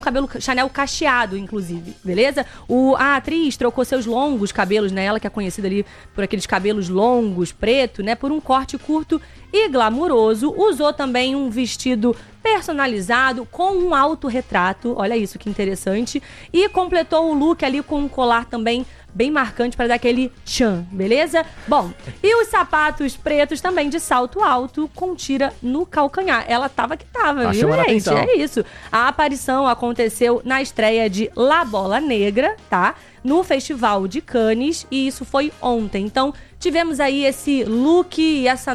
cabelo Chanel cacheado, inclusive, beleza? A atriz trocou seus longos cabelos, né? Ela que é conhecida ali por aqueles cabelos longos, preto, né? Por um corte curto e glamuroso. Usou também um vestido personalizado com um autorretrato. Olha isso, que interessante. E completou o look ali com um colar também bem marcante para dar aquele tchan, beleza? Bom, e os sapatos pretos também de salto alto com tira no calcanhar. Ela tava que tava, viu, gente? Atenção. É isso. A aparição aconteceu na estreia de La Bola Negra, tá? No Festival de Cannes, e isso foi ontem. Então, tivemos aí esse look e esse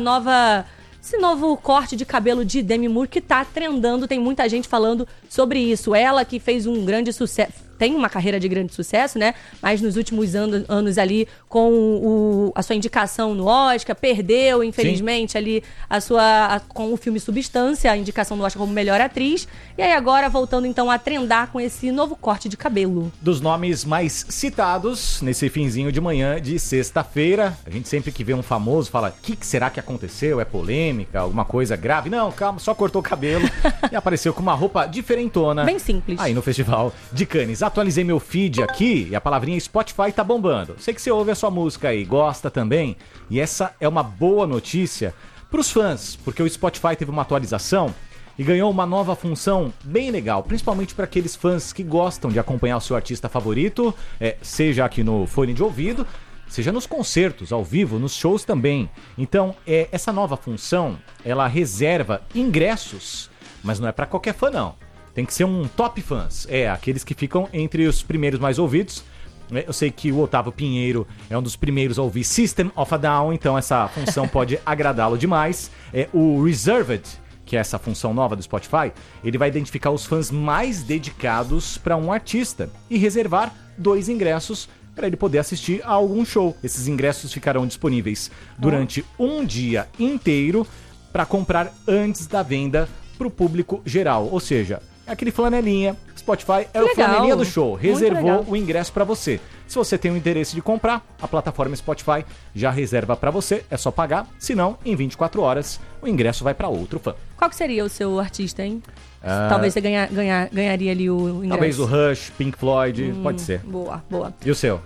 novo corte de cabelo de Demi Moore que tá trendando, tem muita gente falando sobre isso. Ela que fez um grande sucesso, tem uma carreira de grande sucesso, né? Mas nos últimos anos ali, com a sua indicação no Oscar, perdeu, infelizmente, Sim. ali com o filme Substância, a indicação no Oscar como melhor atriz. E aí agora voltando então a trendar com esse novo corte de cabelo. Dos nomes mais citados nesse finzinho de manhã de sexta-feira, a gente sempre que vê um famoso fala, o que será que aconteceu? É polêmica? Alguma coisa grave? Não, calma, só cortou o cabelo e apareceu com uma roupa diferentona. Bem simples. Aí no Festival de Cannes. Atualizei meu feed aqui e a palavrinha Spotify tá bombando. Sei que você ouve a sua música aí, gosta também. E essa é uma boa notícia pros fãs, porque o Spotify teve uma atualização e ganhou uma nova função bem legal, principalmente para aqueles fãs que gostam de acompanhar o seu artista favorito, seja aqui no fone de ouvido, seja nos concertos, ao vivo, nos shows também. Então, essa nova função, ela reserva ingressos, mas não é para qualquer fã não. Tem que ser um top fãs, aqueles que ficam entre os primeiros mais ouvidos. Eu sei que o Otávio Pinheiro é um dos primeiros a ouvir System of a Down, então essa função pode agradá-lo demais. O Reserved, que é essa função nova do Spotify, ele vai identificar os fãs mais dedicados para um artista e reservar 2 ingressos para ele poder assistir a algum show. Esses ingressos ficarão disponíveis durante um dia inteiro para comprar antes da venda para o público geral, ou seja, aquele flanelinha, Spotify é o flanelinha do show, reservou o ingresso para você. Se você tem o interesse de comprar, a plataforma Spotify já reserva para você, é só pagar, senão em 24 horas o ingresso vai para outro fã. Qual que seria o seu artista, hein? Talvez você ganharia ali o ingresso. Talvez o Rush, Pink Floyd, pode ser. Boa. E o seu?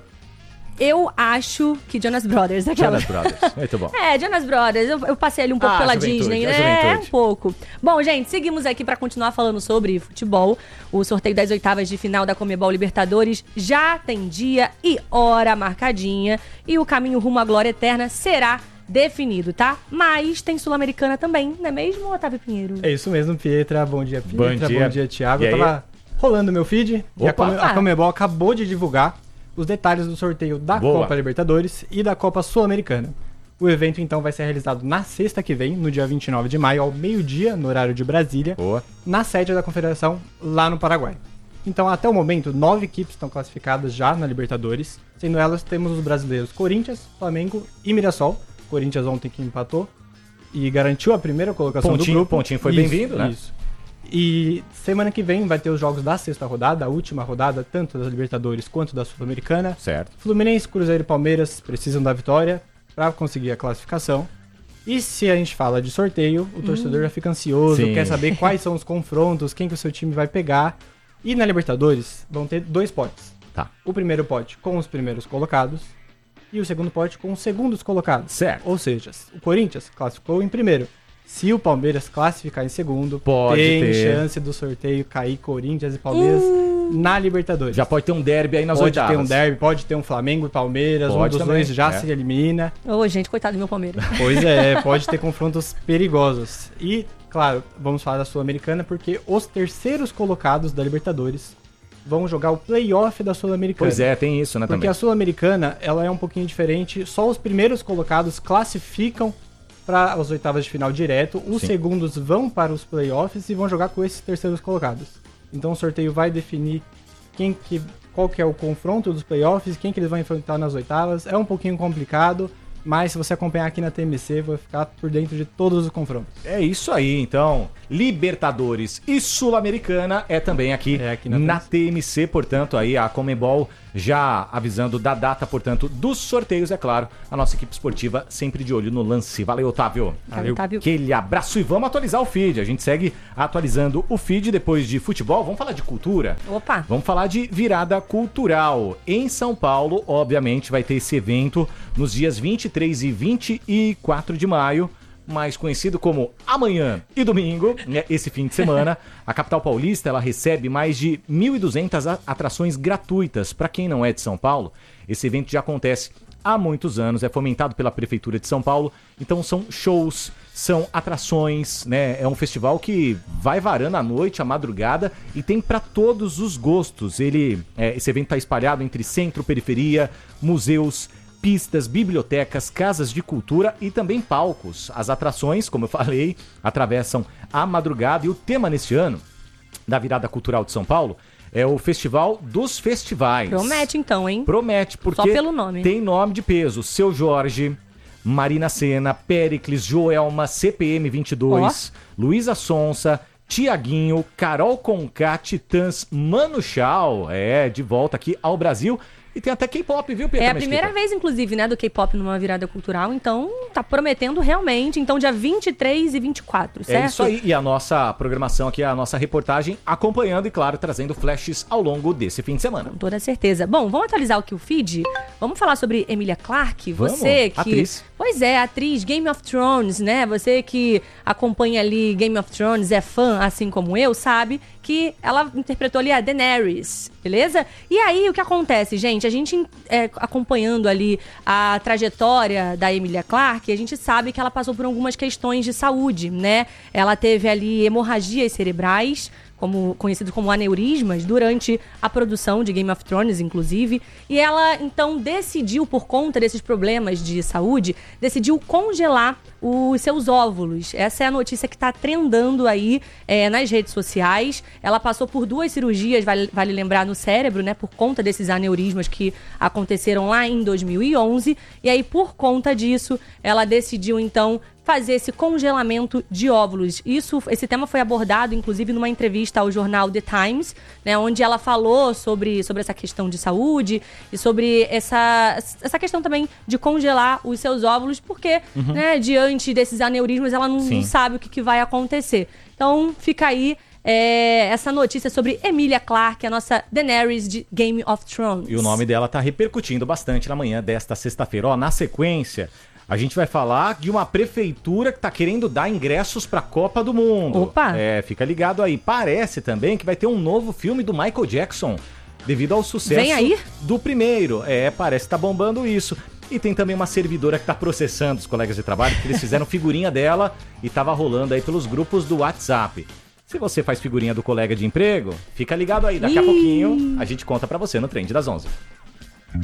Eu acho que Jonas Brothers, aquela. Jonas Brothers, muito bom. Jonas Brothers, eu passei ali um pouco pela Disney, né? Um pouco. Bom, gente, seguimos aqui pra continuar falando sobre futebol. O sorteio das oitavas de final da Conmebol Libertadores já tem dia e hora marcadinha. E o caminho rumo à glória eterna será definido, tá? Mas tem Sul-Americana também, não é mesmo, Otávio Pinheiro? É isso mesmo, Pietra. Bom dia, Pietra. Bom dia, Thiago. Eu tava rolando meu feed e a Conmebol acabou de divulgar os detalhes do sorteio da Copa Libertadores e da Copa Sul-Americana. O evento, então, vai ser realizado na sexta que vem, no dia 29 de maio, ao meio-dia, no horário de Brasília, na sede da Confederação, lá no Paraguai. Então, até o momento, 9 equipes estão classificadas já na Libertadores, sendo elas, temos os brasileiros Corinthians, Flamengo e Mirassol. Corinthians ontem que empatou e garantiu a primeira colocação do grupo. Pontinho foi bem-vindo, né? Isso. E semana que vem vai ter os jogos da sexta rodada, a última rodada, tanto da Libertadores quanto da Sul-Americana. Certo. Fluminense, Cruzeiro e Palmeiras precisam da vitória para conseguir a classificação. E se a gente fala de sorteio, o torcedor já fica ansioso, quer saber quais são os confrontos, quem que o seu time vai pegar. E na Libertadores vão ter 2 potes. Tá. O primeiro pote com os primeiros colocados e o segundo pote com os segundos colocados. Certo. Ou seja, o Corinthians classificou em primeiro. Se o Palmeiras classificar em segundo, pode ter chance do sorteio cair Corinthians e Palmeiras na Libertadores. Já pode ter um derby aí nas oitavas. Pode ter um derby, pode ter um Flamengo e Palmeiras, um dos dois já se elimina. Ô, gente, coitado do meu Palmeiras. Pois é, pode ter confrontos perigosos. E, claro, vamos falar da Sul-Americana, porque os terceiros colocados da Libertadores vão jogar o play-off da Sul-Americana. Pois é, tem isso, né, porque também. A Sul-Americana, ela é um pouquinho diferente, só os primeiros colocados classificam para as oitavas de final direto, os segundos vão para os playoffs e vão jogar com esses terceiros colocados. Então o sorteio vai definir qual que é o confronto dos playoffs, quem que eles vão enfrentar nas oitavas. É um pouquinho complicado, Mas se você acompanhar aqui na TMC, vai ficar por dentro de todos os confrontos. É isso aí, então. Libertadores e Sul-Americana é também aqui, na TMC, portanto, aí a Conmebol já avisando da data, portanto, dos sorteios, é claro. A nossa equipe esportiva sempre de olho no lance. Valeu, Otávio. Valeu, Otávio. Aquele abraço e vamos atualizar o feed. A gente segue atualizando o feed depois de futebol. Vamos falar de cultura? Opa! Vamos falar de virada cultural. Em São Paulo, obviamente, vai ter esse evento nos dias 23 e 24 de maio, mais conhecido como amanhã e domingo, né, esse fim de semana. A capital paulista, ela recebe mais de 1.200 atrações gratuitas. Para quem não é de São Paulo, esse evento já acontece há muitos anos, é fomentado pela Prefeitura de São Paulo, então são shows, são atrações, né? É um festival que vai varando a noite, a madrugada e tem para todos os gostos. Esse evento está espalhado entre centro, periferia, museus, pistas, bibliotecas, casas de cultura e também palcos. As atrações, como eu falei, atravessam a madrugada e o tema neste ano da Virada Cultural de São Paulo é o Festival dos Festivais. Promete então, hein? Promete, porque só pelo nome. Tem nome de peso. Seu Jorge, Marina Sena, Péricles, Joelma, CPM 22, Luísa Sonsa, Tiaguinho, Carol Conká, Titãs, Mano Chao, de volta aqui ao Brasil. E tem até K-pop, viu, Pedro? É a primeira vez, inclusive, né, do K-pop numa virada cultural, então tá prometendo realmente. Então, dia 23 e 24, certo? É isso aí, e a nossa programação aqui, a nossa reportagem acompanhando e, claro, trazendo flashes ao longo desse fim de semana. Com toda certeza. Bom, vamos atualizar aqui o feed? Vamos falar sobre Emilia Clarke? Vamos, você que... atriz. Pois é, atriz, Game of Thrones, né? Você que acompanha ali Game of Thrones, é fã, assim como eu, sabe que ela interpretou ali a Daenerys, beleza? E aí, o que acontece, gente? A gente acompanhando ali a trajetória da Emilia Clarke, a gente sabe que ela passou por algumas questões de saúde, né? Ela teve ali hemorragias cerebrais, conhecido como aneurismas, durante a produção de Game of Thrones, inclusive. E ela, então, decidiu, por conta desses problemas de saúde, decidiu congelar os seus óvulos. Essa é a notícia que está trendando aí nas redes sociais. Ela passou por 2 cirurgias, vale lembrar, no cérebro, né? Por conta desses aneurismas que aconteceram lá em 2011. E aí, por conta disso, ela decidiu, então, fazer esse congelamento de óvulos. Esse tema foi abordado, inclusive, numa entrevista ao jornal The Times, né, onde ela falou sobre essa questão de saúde e sobre essa questão também de congelar os seus óvulos, porque, né, diante desses aneurismas, ela não sabe o que vai acontecer. Então, fica aí essa notícia sobre Emilia Clarke, a nossa Daenerys de Game of Thrones. E o nome dela tá repercutindo bastante na manhã desta sexta-feira. Na sequência, a gente vai falar de uma prefeitura que tá querendo dar ingressos pra Copa do Mundo. Opa! Fica ligado aí. Parece também que vai ter um novo filme do Michael Jackson, devido ao sucesso do primeiro. Parece que tá bombando isso. E tem também uma servidora que tá processando os colegas de trabalho, porque eles fizeram figurinha dela e tava rolando aí pelos grupos do WhatsApp. Se você faz figurinha do colega de emprego, fica ligado aí. Daqui a pouquinho a gente conta pra você no Trend das 11.